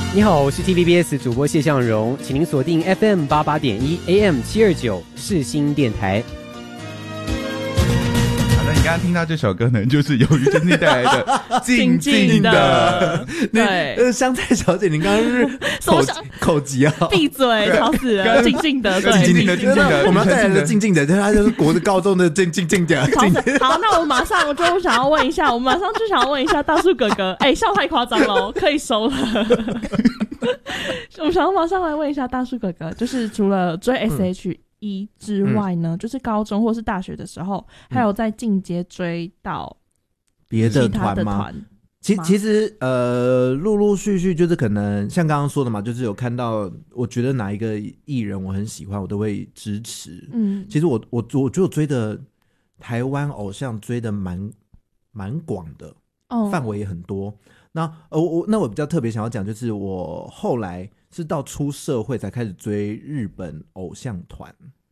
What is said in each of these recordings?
你好，我是 TVBS 主播谢向荣，请您锁定 FM88.1 AM729 世新电台。 刚刚听到这首歌呢，就是由于真正带来的静静的。 对，香菜小姐，你刚刚是口急啊？ 闭嘴，吵死了！静静的，对， 静静的，静静的， 我们要带来的静静的，它就是国的高中的静静的。 好，那我马上就想要问一下，我马上就想要问一下大树哥哥，笑太夸张了，可以收了。我想要马上来问一下大树哥哥，就是除了追 SHE 之外呢，就是高中或是大学的时候，还有在进阶追到别的团吗？其实陆陆续续就是可能像刚刚说的嘛，就是有看到我觉得哪一个艺人我很喜欢，我都会支持。其实我觉得我追的台湾偶像追的蛮广的，范围也很多。那我比较特别想要讲，就是我后来是到出社会才开始追日本偶像团。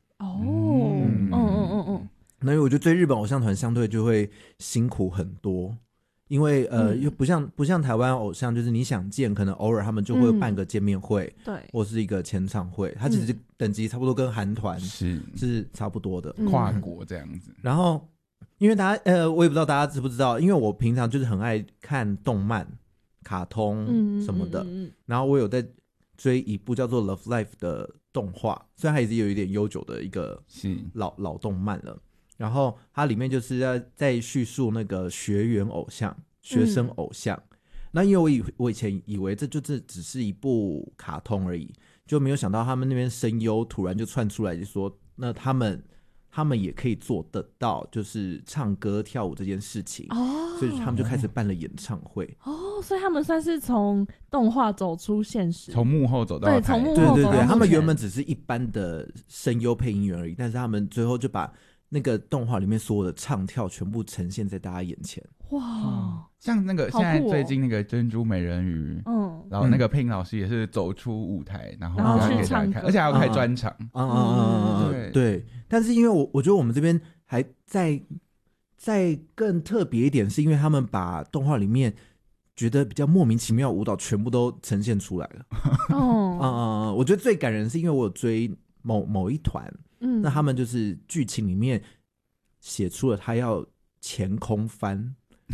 那我觉得追日本偶像团相对就会辛苦很多，因为又不像台湾偶像，就是你想见，可能偶尔他们就会办个见面会， 对， 或是一个签唱会，它其实等级差不多跟韩团是差不多的， 跨国这样子。 然后因为大家我也不知道大家知不知道，因为我平常就是很爱看动漫、卡通什么的，然后我有在追一部叫做《Love Life》的动画，虽然它也是有一点悠久的一个老动漫了。然后它里面就是在叙述那个学生偶像。那因为我以前以为这只是一部卡通而已，就没有想到他们那边声优突然就窜出来，就说那他们也可以做得到，就是唱歌跳舞这件事情。所以他们就开始办了演唱会。 所以他们算是从动画走出现实， 从幕后走到台。 从幕后走到对，他们原本只是一般的声优配音员而已，但是他们最后就把那个动画里面所有的唱跳全部呈现在大家眼前。 哇， 像那个现在最近那个珍珠美人鱼，然后那个配音老师也是走出舞台，然后给大家看，而且还要开专场。 对。但是因为我觉得我们这边还再更特别一点，是因为他们把动画里面觉得比较莫名其妙的舞蹈全部都呈现出来了。我觉得最感人是因为我有追某一团，那他们就是剧情里面写出了他要前空翻。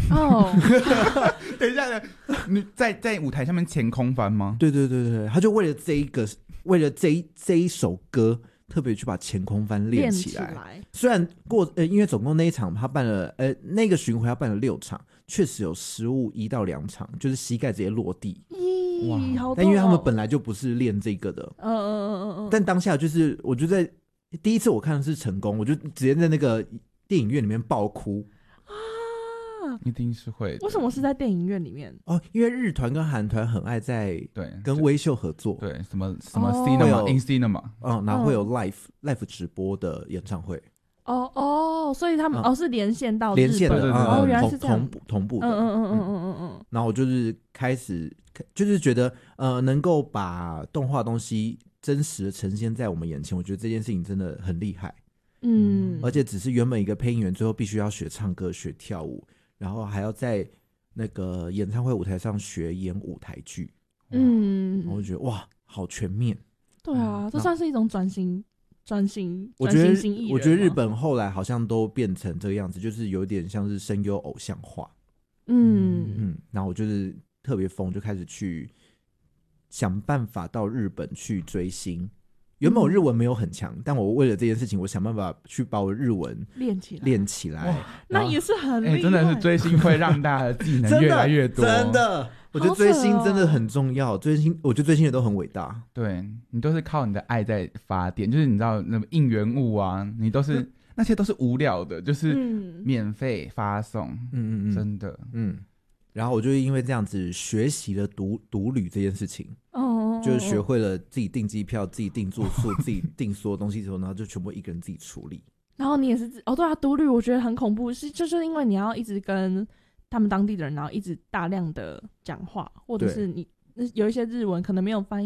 等一下，你在舞台上面前空翻吗？ 对，他就为了这一首歌特别去把前空翻练起来。虽然因为总共那一场他办了那个巡回他办了6场，确实有失误1到2场，就是膝盖直接落地。 哇！ 但因为他们本来就不是练这个的，但当下就是我觉得第一次我看的是成功，我就直接在那个电影院里面爆哭。 一定是会的。 为什么是在电影院里面？ 因为日团跟韩团很爱在跟微秀合作， 对，什么 Cinema in Cinema， 然后会有 live 直播的演唱会。 所以他们是连线到日本， 连线的， 原来是这样， 同步的。然后我就是开始就是觉得能够把动画东西真实的呈现在我们眼前，我觉得这件事情真的很厉害。而且只是原本一个配音员，最后必须要学唱歌、学跳舞，然后还要在那个演唱会舞台上学演舞台剧。我就觉得哇，好全面。 对啊，这算是一种转型我觉得新艺人。 我觉得日本后来好像都变成这个样子，就是有点像是声优偶像化。然后我就是特别疯，就开始去想办法到日本去追星。原本我日文没有很强，但我为了这件事情，我想办法去把我日文练起来。 那也是很厉害。 真的是追星会让大家的技能越来越多。 真的，我觉得追星真的很重要。我觉得追星的都很伟大。 对，你都是靠你的爱在发电，就是你知道那个应援物啊，你都是那些都是无聊的，就是免费发送。真的。 然后我就因为这样子学习了独旅这件事情。就是学会了自己订机票、自己订住宿、自己订所有东西之后，然后就全部一个人自己处理。 然后你也是对啊，独旅我觉得很恐怖，就是因为你要一直跟他们当地的人，然后一直大量的讲话，或者是你有一些日文可能没有翻译